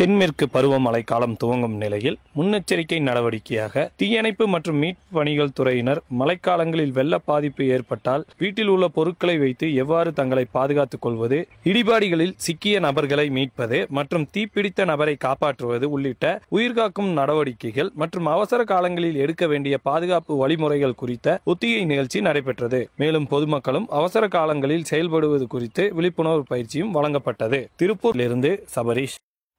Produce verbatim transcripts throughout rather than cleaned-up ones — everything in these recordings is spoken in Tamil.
தென்மேற்கு பருவமழை காலம் துவங்கும் நிலையில் முன்னெச்சரிக்கை நடவடிக்கையாக தீயணைப்பு மற்றும் மீட்பு பணிகள் துறையினர் மழைக்காலங்களில் வெள்ள பாதிப்பு ஏற்பட்டால் வீட்டில் உள்ள பொருட்களை வைத்து எவ்வாறு தங்களை பாதுகாத்துக் கொள்வது, இடிபாடுகளில் சிக்கிய நபர்களை மீட்பது மற்றும் தீப்பிடித்த நபரை காப்பாற்றுவது உள்ளிட்ட உயிர்காக்கும் நடவடிக்கைகள் மற்றும் அவசர காலங்களில் எடுக்க வேண்டிய பாதுகாப்பு வழிமுறைகள் குறித்த ஒத்திகை நிகழ்ச்சி நடைபெற்றது. மேலும் பொதுமக்களும் அவசர காலங்களில் செயல்படுவது குறித்து விழிப்புணர்வு பயிற்சியும் வழங்கப்பட்டது. திருப்பூரிலிருந்து சபரீஷ்.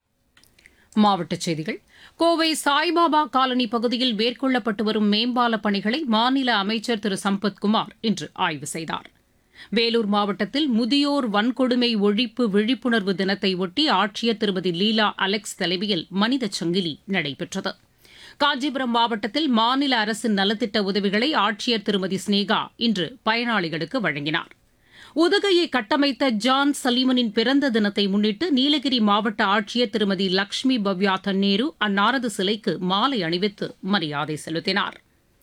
மாவட்டச் செய்திகள். கோவை சாய்பாபா காலனி பகுதியில் மேற்கொள்ளப்பட்டு வரும் மேம்பால பணிகளை மாநில அமைச்சர் திரு சம்பத்குமார் இன்று ஆய்வு செய்தார். வேலூர் மாவட்டத்தில் முதியோர் வன்கொடுமை ஒழிப்பு விழிப்புணர்வு தினத்தை ஒட்டி ஆட்சியர் திருமதி லீலா அலெக்ஸ் தலைமையில் மனித சங்கிலி நடைபெற்றது. காஞ்சிபுரம் மாவட்டத்தில் மாநில அரசின் நலத்திட்ட உதவிகளை ஆட்சியர் திருமதி ஸ்னேகா இன்று பயனாளிகளுக்கு வழங்கினார். உதகையை கட்டமைத்த ஜான் சலீமனின் பிறந்த தினத்தை முன்னிட்டு நீலகிரி மாவட்ட ஆட்சியர் திருமதி லட்சுமி பவ்யா தன்னேரு அன்னாரது சிலைக்கு மாலை அணிவித்து மரியாதை செலுத்தினார்.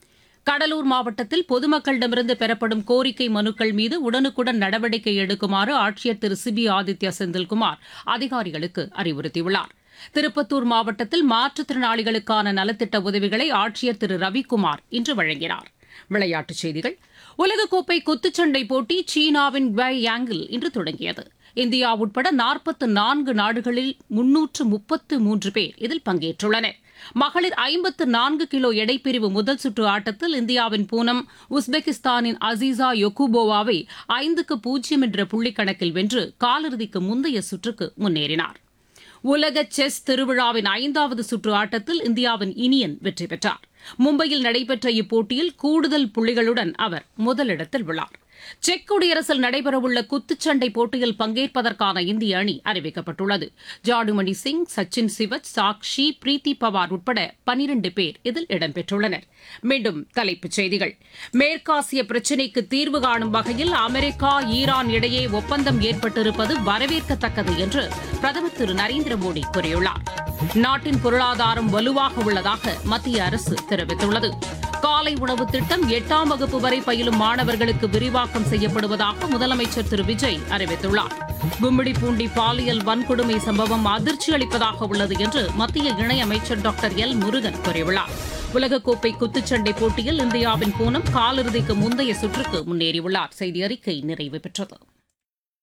கடலூர் மாவட்டத்தில் பொதுமக்களிடமிருந்து பெறப்படும் கோரிக்கை மனுக்கள் மீது உடனுக்குடன் நடவடிக்கை எடுக்குமாறு ஆட்சியர் திரு சிபி ஆதித்யா செந்தில்குமார் அதிகாரிகளுக்கு அறிவுறுத்தியுள்ளார். திருப்பத்தூர் மாவட்டத்தில் மாற்றுத்திறனாளிகளுக்கான நலத்திட்ட உதவிகளை ஆட்சியர் திரு ரவிக்குமார் இன்று வழங்கினார். விளையாட்டுச் செய்திகள். உலகக்கோப்பை குத்துச்சண்டை போட்டி சீனாவின் குவை யாங்கில் இன்று தொடங்கியது. இந்தியா உட்பட நாற்பத்து நான்கு நாடுகளில் முன்னூற்று முப்பத்து மூன்று பேர் இதில் பங்கேற்றுள்ளனர். மகளிர் ஐம்பத்து நான்கு கிலோ எடைப்பிரிவு முதல் சுற்று ஆட்டத்தில் இந்தியாவின் பூனம் உஸ்பெகிஸ்தானின் அசீசா யொகுபோவாவை ஐந்துக்கு பூஜ்ஜியம் என்ற புள்ளிக்கணக்கில் வென்று காலிறுதிக்கு முந்தைய சுற்றுக்கு முன்னேறினார். உலக செஸ் திருவிழாவின் ஐந்தாவது சுற்று ஆட்டத்தில் இந்தியாவின் இனியன் வெற்றி பெற்றார். மும்பையில் நடைபெற்ற இப்போட்டியில் கூடுதல் புள்ளிகளுடன் அவர் முதலிடத்தில் உள்ளார். செக் குடியரசில் நடைபெறவுள்ள குத்துச்சண்டை போட்டியில் பங்கேற்பதற்கான இந்திய அணி அறிவிக்கப்பட்டுள்ளது. ஜாடுமணி சிங், சச்சின் சிவச், சாக்ஷி, பிரீத்தி பவார் உட்பட பனிரண்டு பேர் இதில் இடம்பெற்றுள்ளனர். மீண்டும் தலைப்புச் செய்திகள். மேற்காசிய பிரச்சினைக்கு தீர்வு காணும் வகையில் அமெரிக்கா, ஈரான் இடையே ஒப்பந்தம் ஏற்பட்டிருப்பது வரவேற்கத்தக்கது என்று பிரதமர் திரு நரேந்திர மோடி கூறியுள்ளார். நாட்டின் பொருளாதாரம் வலுவாக உள்ளதாக மத்திய அரசு தெரிவித்துள்ளது. காலை உணவு திட்டம் எட்டாம் வகுப்பு வரை பயிலும் மாணவர்களுக்கு விரிவாக்கம் செய்யப்படுவதாக முதலமைச்சர் திரு விஜய் அறிவித்துள்ளார். கும்மிடிப்பூண்டி பாலியல் வன்கொடுமை சம்பவம் அதிர்ச்சி அளிப்பதாக உள்ளது என்று மத்திய இணையமைச்சர் டாக்டர் எல் முருகன் கூறியுள்ளார். உலகக்கோப்பை குத்துச்சண்டை போட்டியில் இந்தியாவின் பூனம் காலிறுதிக்கு முந்தைய சுற்றுக்கு முன்னேறியுள்ளார். செய்தி அறிக்கை நிறைவு பெற்றது.